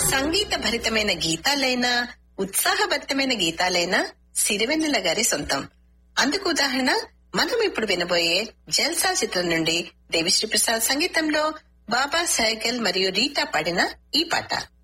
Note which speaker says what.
Speaker 1: సంగీత భరితమైన గీతాలైనా ఉత్సాహభరితమైన గీతాలైనా సిరివెన్నెల గారి సొంతం. అందుకు ఉదాహరణ మనం ఇప్పుడు వినబోయే జల్సా చిత్రం నుండి దేవిశ్రీ ప్రసాద్ సంగీతంలో బాబా సైగల్ మరియు రీటా పాడిన ఈ పాట.